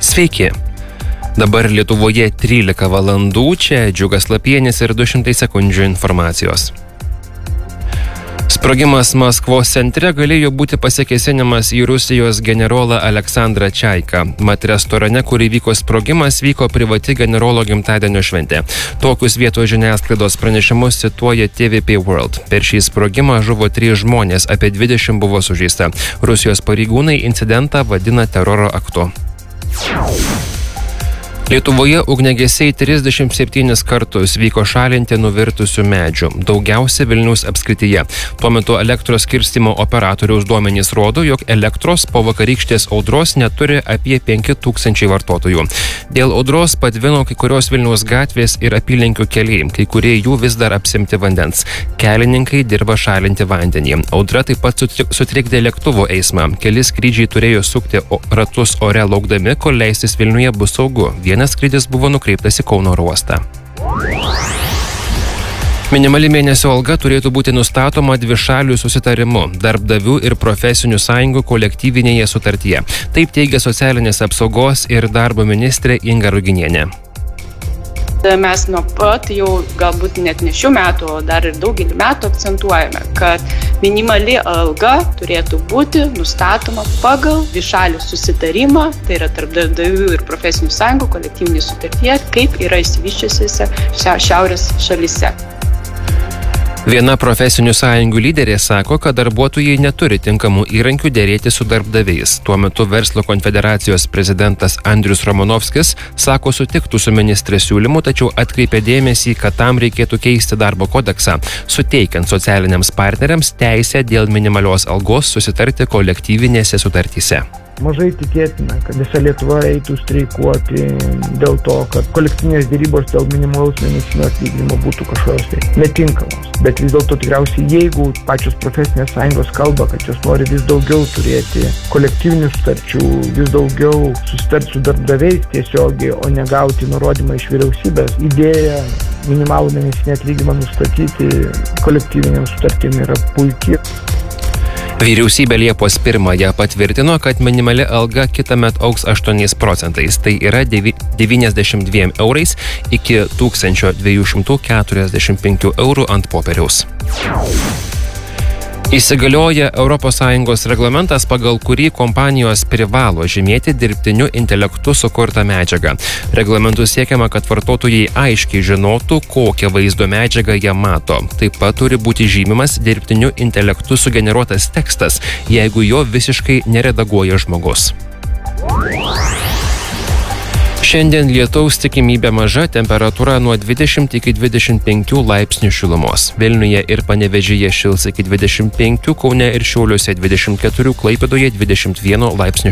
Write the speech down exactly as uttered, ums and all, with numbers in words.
Sveiki. Dabar Lietuvoje trylika valandų, čia Džiugas Lapienis ir du šimtai sekundžių informacijos. Sprogimas Maskvos centre galėjo būti pasikėsinimas į Rusijos generolą Aleksandrą Čaiką. Mat restorane, kur įvyko sprogimas, vyko privati generolo gimtadienio šventė. Tokius vietos žiniasklaidos pranešimus cituoja T V P World. Per šį sprogimą žuvo trys žmonės, apie dvidešimt buvo sužeista. Rusijos pareigūnai incidentą vadina teroro aktu. Lietuvoje ugniagesiai trisdešimt septynis kartus vyko šalinti nuvirtusių medžių, daugiausia Vilniaus apskrityje. Tuo metu elektros skirstymo operatoriaus duomenys rodo, jog elektros po vakarykštės audros neturi apie penki tūkstančiai vartotojų. Dėl audros patvino kai kurios Vilniaus gatvės ir apylinkių keliai, kai kurie jų vis dar apsemti vandens. Kelininkai dirba šalinti vandenį. Audra taip pat sutrikdė lėktuvo eismą. Keli skrydžiai turėjo sukti ratus ore laukdami, kol leistis Vilniuje bus saugu. Vienas skrydis buvo nukreiptas į Kauno oro uostą. Minimali mėnesio alga turėtų būti nustatoma dvišalių susitarimu, darbdavių ir profesinių sąjungų kolektyvinėje sutartyje. Taip teigia socialinės apsaugos ir darbo ministrė Inga Ruginienė. Mes nuo pat jau galbūt net ne šių metų, o dar ir daugelį metų akcentuojame, kad minimali alga turėtų būti nustatoma pagal dvišalių susitarimą, tai yra tarp darbdavių ir profesinių sąjungų kolektyvinėje sutartyje, kaip yra išsivysčiusiose šiaurės šalyse. Viena profesinių sąjungų lyderė sako, kad darbuotojai neturi tinkamų įrankių dėrėti su darbdaviais. Tuo metu Verslo konfederacijos prezidentas Andrius Romanovskis sako sutiktų su ministrės siūlymu, tačiau atkreipė dėmesį, kad tam reikėtų keisti darbo kodeksą, suteikiant socialiniams partneriams teisę dėl minimalios algos susitarti kolektyvinėse sutartyse. Mažai tikėtina, kad visa Lietuva eitų streikuoti dėl to, kad kolektyvinės dėrybos dėl minimalaus mėnesinio atlyginimo būtų kažkokios tai netinkamos. Bet vis dėlto tikriausiai, jeigu pačios profesinės sąjungos kalba, kad jos nori vis daugiau turėti kolektyvinių sutarčių, vis daugiau susitarti su darbdaviais tiesiogiai, o negauti nurodymą iš vyriausybės, idėja minimalų mėnesinį atlyginimą nustatyti kolektyviniam sutartim yra puikiai. Vyriausybė Liepos pirmąją patvirtino, kad minimali alga kitąmet augs aštuoniais procentais, tai yra devyniasdešimt dviem eurais iki tūkstančio dviejų šimtų keturiasdešimt penkių eurų ant popieriaus. Įsigalioja Europos Sąjungos reglamentas, pagal kurį kompanijos privalo žymėti dirbtiniu intelektu sukurtą medžiagą. Reglamentu siekiama, kad vartotojai aiškiai žinotų, kokią vaizdo medžiagą jie mato. Taip pat turi būti žymimas dirbtiniu intelektu sugeneruotas tekstas, jeigu jo visiškai neredaguoja žmogus. Šiandien lietaus tikimybė maža, temperatūra nuo dvidešimt iki dvidešimt penkių laipsnių šilumos. Vilniuje ir Panevėžyje šils iki dvidešimt penkių, Kaune ir Šiauliuose dvidešimt keturių, Klaipėdoje dvidešimt vieno laipsnių